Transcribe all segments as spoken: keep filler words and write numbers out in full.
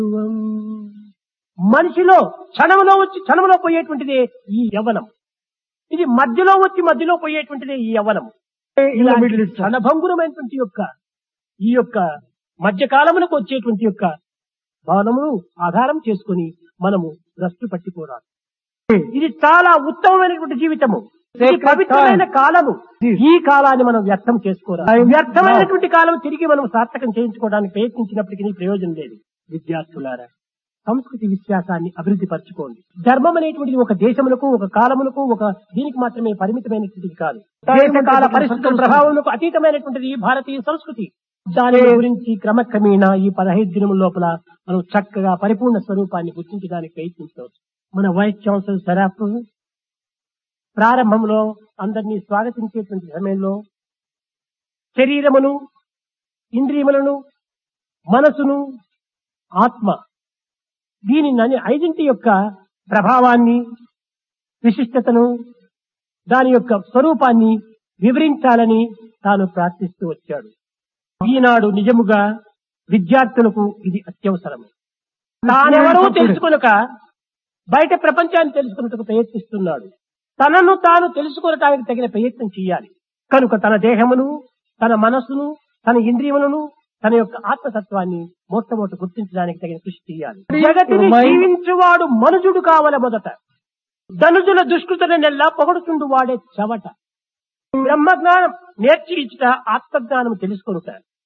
మనిషిలో క్షణంలో వచ్చి క్షణంలో పోయేటువంటిదే ఈ యవ్వనం. ఇది మధ్యలో వచ్చి మధ్యలో పోయేటువంటిదే ఈ యవ్వనం. ఇలాంటి క్షణభంగురమైనటువంటి యొక్క ఈ యొక్క మధ్యకాలమునకు వచ్చేటువంటి యొక్క భావనమును ఆధారం చేసుకుని మనము భ్రష్టు పట్టిపోరాదు. ఇది చాలా ఉత్తమమైనటువంటి జీవితము. ఇది పవిత్రమైన కాలము. ఈ కాలాన్ని మనం వ్యర్థం చేసుకోరాదు. వ్యర్థమైనటువంటి కాలం తిరిగి మనం సార్థకం చేయించుకోవడానికి ప్రయత్నించినప్పటికీ ప్రయోజనం లేదు. విద్యార్థులారా, సంస్కృతి విశ్వాసాన్ని అభివృద్ధి పరచుకోండి. ధర్మం అనేటువంటిది ఒక దేశములకు, ఒక కాలములకు, ఒక దీనికి మాత్రమే పరిమితమైనటువంటిది కాదు. దేశకాల పరిస్థితుల ప్రభావములకు అతీతమైనటువంటిది ఈ భారతీయ సంస్కృతి. దాని గురించి క్రమక్రమేణా ఈ పదహైదు దినముల లోపల మనం చక్కగా పరిపూర్ణ స్వరూపాన్ని గుర్తించడానికి ప్రయత్నించవచ్చు. మన వైస్ ఛాన్సలర్ సరాఫ్ ప్రారంభంలో అందరినీ స్వాగతించేటువంటి సమయంలో శరీరమును, ఇంద్రియములను, మనసును, ఆత్మ దీని ఐదింటి యొక్క ప్రభావాన్ని, విశిష్టతను, దాని యొక్క స్వరూపాన్ని వివరించాలని తాను ప్రార్థిస్తూ వచ్చాడు. ఈనాడు నిజముగా విద్యార్థులకు ఇది అత్యవసరం. తానెవరో తెలుసుకొనక బయట ప్రపంచాన్ని తెలుసుకున్నట్టుకు ప్రయత్నిస్తున్నాడు. తనను తాను తెలుసుకోవటానికి తగిన ప్రయత్నం చేయాలి. కనుక తన దేహమును, తన మనస్సును, తన ఇంద్రియములను, తన యొక్క ఆత్మతత్వాన్ని మొట్టమొదటి గుర్తించడానికి తగిన కృషి చేయాలి. జగతిని జీవించువాడు మనుజుడు కావల మొదట. ధనుజుల దుష్కృతను నెల్లా పొగడుచుండు వాడే చవట. బ్రహ్మజ్ఞానం నేర్చి ఇచ్చుట, ఆత్మజ్ఞానం తెలుసుకొనుట.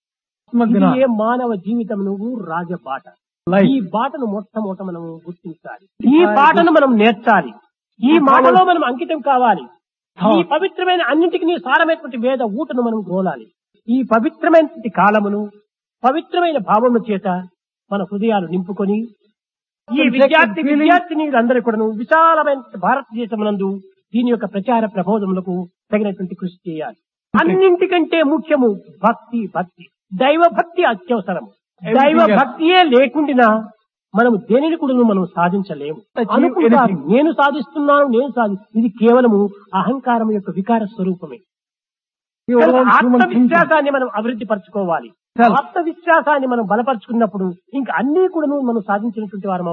ఏ మానవ జీవితం నువ్వు రాజబాట. ఈ బాటను మొట్టమొదట మనం గుర్తించాలి. ఈ బాటను మనం నేర్చాలి. ఈ మాటలో మనం అంకితం కావాలి. ఈ పవిత్రమైన అన్నింటికి సారమైనటువంటి వేద ఊటను మనం గోలాలి. ఈ పవిత్రమైనటువంటి కాలమును పవిత్రమైన భావము చేత మన హృదయాలు నింపుకొని ఈ విద్యార్థి విద్యార్థినీలందరూ కూడా విశాలమైన భారతదేశమునందు దీని యొక్క ప్రచార ప్రబోధములకు తగినటువంటి కృషి చేయాలి. అన్నింటికంటే ముఖ్యము భక్తి. భక్తి దైవ భక్తి అత్యవసరం. దైవ భక్తియే లేకుండా మనము దేనిని కూడా మనం సాధించలేము. అనుకుంటారు నేను సాధిస్తున్నాను, నేను సాధి ఇది కేవలము అహంకారం యొక్క వికార స్వరూపమే. ఆత్మవిశ్వాసాన్ని మనం అభివృద్ధి పరచుకోవాలి. ఆత్మవిశ్వాసాన్ని మనం బలపరుచుకున్నప్పుడు ఇంకా అన్ని కూడా మనం సాధించినటువంటి వారు